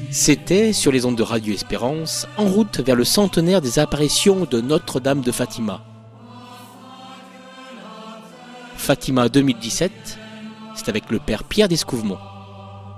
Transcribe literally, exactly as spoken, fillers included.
C'était sur les ondes de Radio Espérance, en route vers le centenaire des apparitions de Notre-Dame de Fatima. Fatima deux mille dix-sept, c'est avec le père Pierre d'Escouvemont.